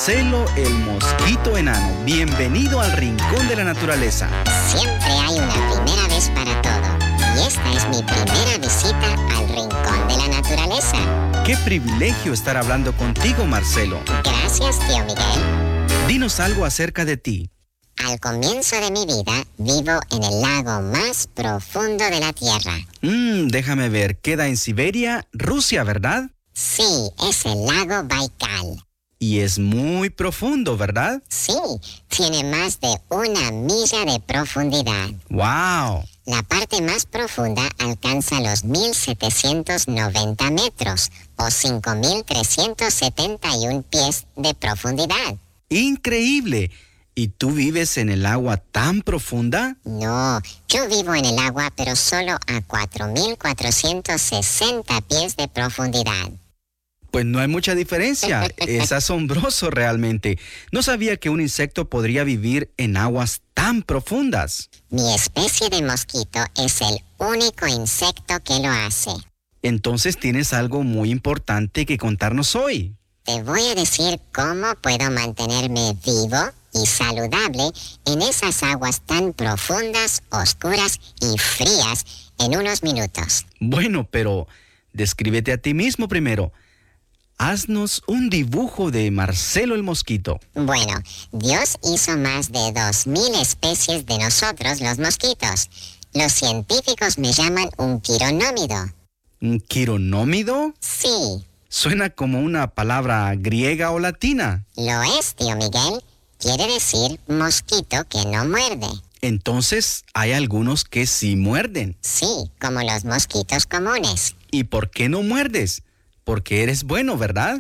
Marcelo el mosquito enano. Bienvenido al Rincón de la Naturaleza. Siempre hay una primera vez para todo. Y esta es mi primera visita al Rincón de la Naturaleza. Qué privilegio estar hablando contigo, Marcelo. Gracias, tío Miguel. Dinos algo acerca de ti. Al comienzo de mi vida, vivo en el lago más profundo de la Tierra. Déjame ver. Queda en Siberia, Rusia, ¿verdad? Sí, es el lago Baikal. Y es muy profundo, ¿verdad? Sí, tiene más de 1 milla de profundidad. ¡Wow! La parte más profunda alcanza los 1.790 metros o 5.371 pies de profundidad. ¡Increíble! ¿Y tú vives en el agua tan profunda? No, yo vivo en el agua, pero solo a 4.460 pies de profundidad. Pues no hay mucha diferencia. Es asombroso realmente. No sabía que un insecto podría vivir en aguas tan profundas. Mi especie de mosquito es el único insecto que lo hace. Entonces tienes algo muy importante que contarnos hoy. Te voy a decir cómo puedo mantenerme vivo y saludable en esas aguas tan profundas, oscuras y frías en unos minutos. Bueno, pero descríbete a ti mismo primero. Haznos un dibujo de Marcelo el mosquito. Bueno, Dios hizo más de 2.000 especies de nosotros, los mosquitos. Los científicos me llaman un quironómido. ¿Un quironómido? Sí. Suena como una palabra griega o latina. Lo es, tío Miguel. Quiere decir mosquito que no muerde. Entonces, hay algunos que sí muerden. Sí, como los mosquitos comunes. ¿Y por qué no muerdes? Porque eres bueno, ¿verdad?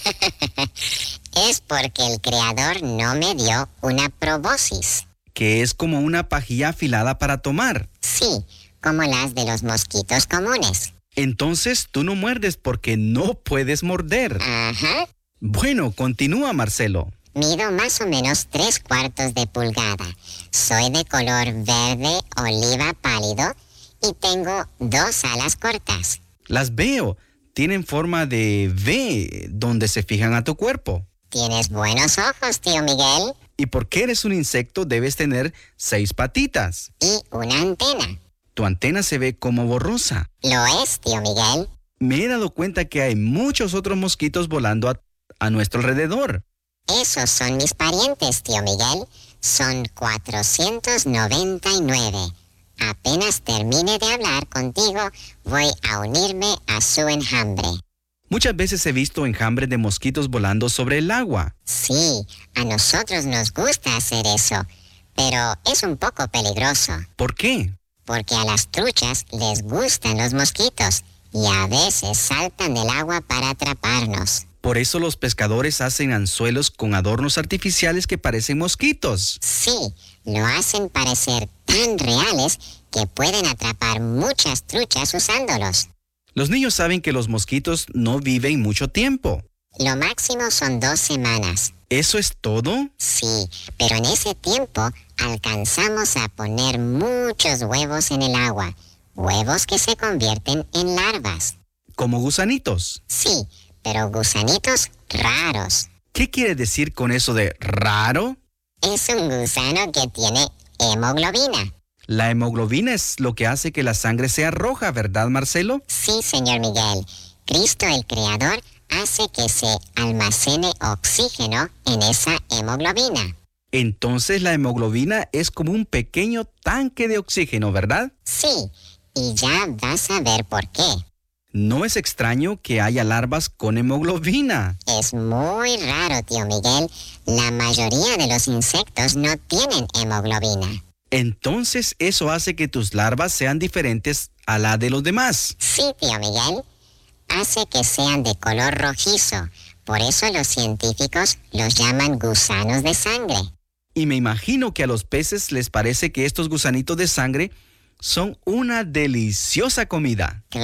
Es porque el creador no me dio una proboscis. Que es como una pajilla afilada para tomar. Sí, como las de los mosquitos comunes. Entonces tú no muerdes porque no puedes morder. Ajá. Bueno, continúa, Marcelo. Mido más o menos 3/4 de pulgada. Soy de color verde oliva pálido y tengo 2 alas cortas. Las veo. Tienen forma de V, donde se fijan a tu cuerpo. Tienes buenos ojos, tío Miguel. Y porque eres un insecto, debes tener 6 patitas. Y una antena. Tu antena se ve como borrosa. Lo es, tío Miguel. Me he dado cuenta que hay muchos otros mosquitos volando a nuestro alrededor. Esos son mis parientes, tío Miguel. Son 499. Apenas termine de hablar contigo, voy a unirme a su enjambre. Muchas veces he visto enjambres de mosquitos volando sobre el agua. Sí, a nosotros nos gusta hacer eso, pero es un poco peligroso. ¿Por qué? Porque a las truchas les gustan los mosquitos y a veces saltan del agua para atraparnos. Por eso los pescadores hacen anzuelos con adornos artificiales que parecen mosquitos. Sí, lo hacen parecer tan reales que pueden atrapar muchas truchas usándolos. Los niños saben que los mosquitos no viven mucho tiempo. Lo máximo son 2 semanas. ¿Eso es todo? Sí, pero en ese tiempo alcanzamos a poner muchos huevos en el agua. Huevos que se convierten en larvas. ¿Como gusanitos? Sí, pero gusanitos raros. ¿Qué quiere decir con eso de raro? Es un gusano que tiene hemoglobina. La hemoglobina es lo que hace que la sangre sea roja, ¿verdad, Marcelo? Sí, señor Miguel. Cristo el Creador hace que se almacene oxígeno en esa hemoglobina. Entonces la hemoglobina es como un pequeño tanque de oxígeno, ¿verdad? Sí, y ya vas a ver por qué. No es extraño que haya larvas con hemoglobina. Es muy raro, tío Miguel. La mayoría de los insectos no tienen hemoglobina. Entonces eso hace que tus larvas sean diferentes a la de los demás. Sí, tío Miguel. Hace que sean de color rojizo. Por eso los científicos los llaman gusanos de sangre. Y me imagino que a los peces les parece que estos gusanitos de sangre son una deliciosa comida.